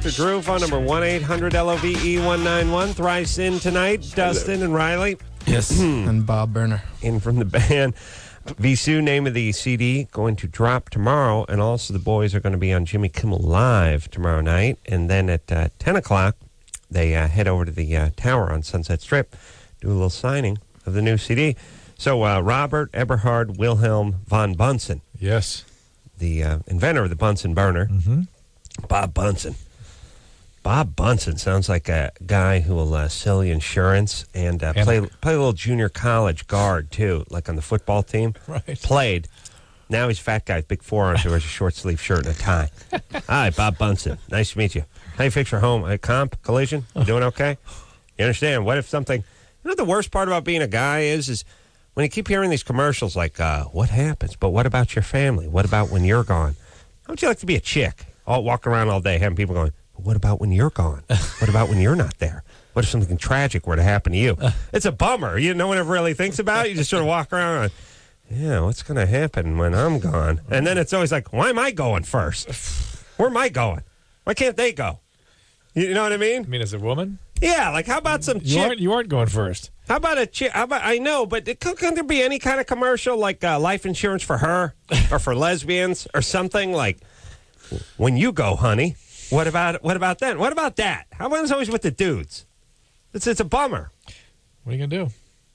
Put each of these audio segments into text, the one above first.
Dr. Drew, phone number 1-800-LOVE-191. Thrice in tonight, Dustin and Riley. Yes, and Bob Burner. In from the band. Visu, name of the CD, going to drop tomorrow. And also the boys are going to be on Jimmy Kimmel Live tomorrow night. And then at 10 o'clock, they head over to the Tower on Sunset Strip, do a little signing of the new CD. So Robert Eberhard Wilhelm von Bunsen. Yes. The inventor of the Bunsen burner. Mm-hmm. Bob Bunsen. Bob Bunsen sounds like a guy who will sell you insurance and play a little junior college guard, too, like on the football team. Right. Played. Now he's a fat guy with big forearms who wears a short-sleeve shirt and a tie. Hi, Bob Bunsen. Nice to meet you. How you fix your home? Comp? Collision? You doing okay? You understand? What if something... You know what the worst part about being a guy is when you keep hearing these commercials like, what happens? But what about your family? What about when you're gone? How would you like to be a chick? All walking around all day having people going, but what about when you're gone? What about when you're not there? What if something tragic were to happen to you? It's a bummer. No one ever really thinks about it. You just sort of walk around and, yeah, what's going to happen when I'm gone? And then it's always like, why am I going first? Where am I going? Why can't they go? You know what I mean? I mean, as a woman? Yeah, like how about some chick? You aren't going first. How about a chick? I know, but couldn't there be any kind of commercial like life insurance for her or for lesbians or something like, when you go, honey, what about then? What about that? How about it's always with the dudes? It's a bummer. What are you gonna do?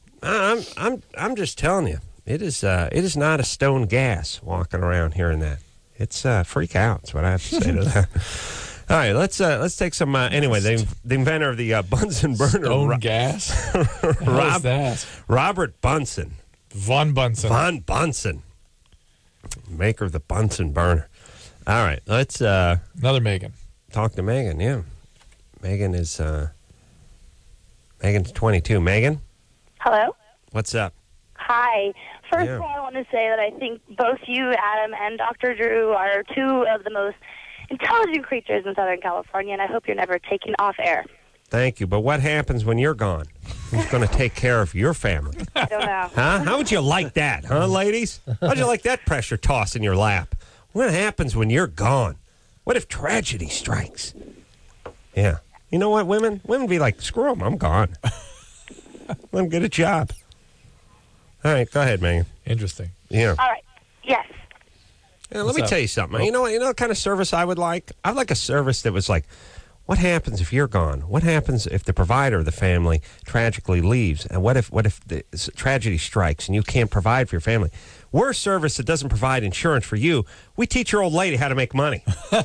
I'm just telling you, it is not a stone gas walking around hearing that. It's freak out. That's what I have to say to that. All right, let's take some. Anyway, the inventor of the Bunsen burner, Stone gas. How's that? Robert Bunsen, Von Bunsen, maker of the Bunsen burner. All right, let's another Megan. Talk to Megan. Yeah, Megan is Megan's 22. Megan, hello. What's up? Hi. First of all, I want to say that I think both you, Adam, and Dr. Drew are two of the most intelligent creatures in Southern California, and I hope you're never taken off air. Thank you. But what happens when you're gone? Who's going to take care of your family? I don't know. Huh? How would you like that, huh, ladies? How'd you like that pressure toss in your lap? What happens when you're gone? What if tragedy strikes? Yeah. You know what, women? Women be like, screw them, I'm gone. Let them get a job. All right, go ahead, Megan. Interesting. Yeah. All right. Yes. Yeah, let me tell you something. You know what kind of service I would like? I'd like a service that was like, what happens if you're gone? What happens if the provider of the family tragically leaves? And what if the tragedy strikes and you can't provide for your family? We're a service that doesn't provide insurance for you. We teach your old lady how to make money.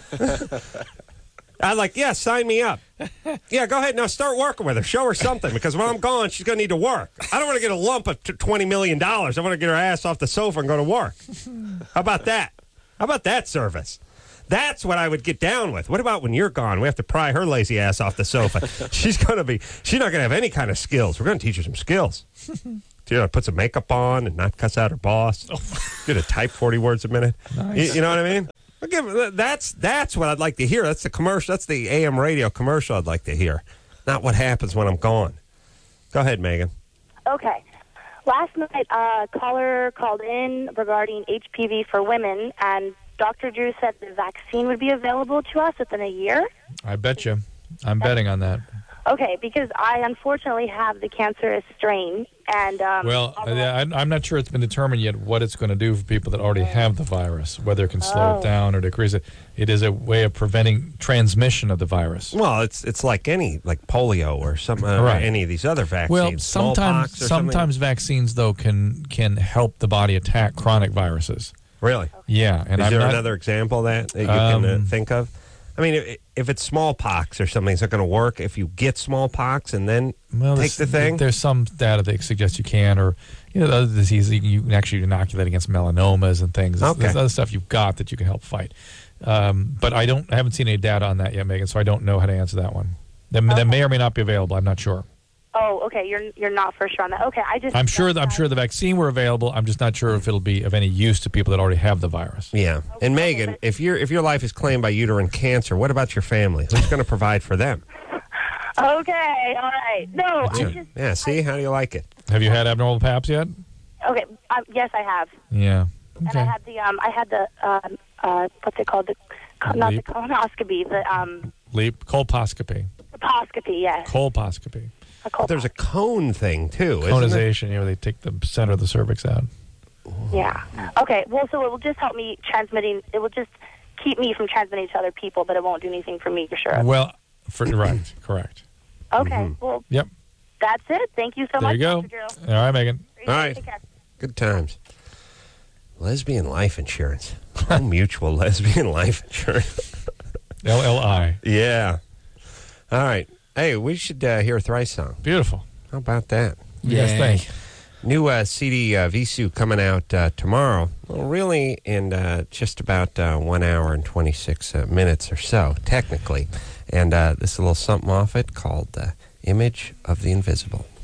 I'm like, yeah, sign me up. Yeah, go ahead. Now start working with her. Show her something, because when I'm gone, she's going to need to work. I don't want to get a lump of $20 million. I want to get her ass off the sofa and go to work. How about that? How about that service? That's what I would get down with. What about when you're gone? We have to pry her lazy ass off the sofa. She's not going to have any kind of skills. We're going to teach her some skills. Put some makeup on and not cuss out her boss. Get to type 40 words a minute. Nice. You know what I mean? That's what I'd like to hear. That's the commercial. That's the AM radio commercial I'd like to hear. Not what happens when I'm gone. Go ahead, Megan. Okay. Last night, a caller called in regarding HPV for women, and Dr. Drew said the vaccine would be available to us within a year. I bet you. I'm betting on that. Okay, because I unfortunately have the cancerous strain, and I'm not sure it's been determined yet what it's going to do for people that already have the virus, whether it can slow it down or decrease it. It is a way of preventing transmission of the virus. Well, it's like polio or some right. Any of these other vaccines. Well, sometimes vaccines though can help the body attack chronic viruses. Really? Yeah. And is there another example that you can think of? I mean, if it's smallpox or something, is it going to work if you get smallpox and then take the thing? There's some data that suggests you can, or other diseases you can actually inoculate against melanomas and things. Okay. There's other stuff you've got that you can help fight. But I haven't seen any data on that yet, Megan, so I don't know how to answer that one. That may or may not be available. I'm not sure. Oh, okay. You're not for sure on that. Okay, I'm sure the vaccine were available. I'm just not sure if it'll be of any use to people that already have the virus. Yeah. And Megan, if your life is claimed by uterine cancer, what about your family? Who's going to provide for them? Okay. All right. No. See, how do you like it? Have you had abnormal paps yet? Okay. Yes, I have. Yeah. Okay. And I had the what's it called? Not the colonoscopy. Colposcopy. Colposcopy, yes. Colposcopy. There's a cone thing, too, isn't there? Conization, where they take the center of the cervix out. Yeah. Okay, well, so it will just help me transmitting. It will just keep me from transmitting to other people, but it won't do anything for me, for sure. Well, right, correct. Okay, well, Yep. that's it. Thank you so There much, you go. Dr. Drew. All right, Megan. All right. Take care. Good times. Lesbian life insurance. Home Mutual lesbian life insurance. LLI. Yeah. All right. Hey, we should hear a Thrice song. Beautiful. How about that? Yes, thanks. New CD Visu coming out tomorrow. Well, really in just about 1 hour and 26 minutes or so, technically. And this is a little something off it called Image of the Invisible.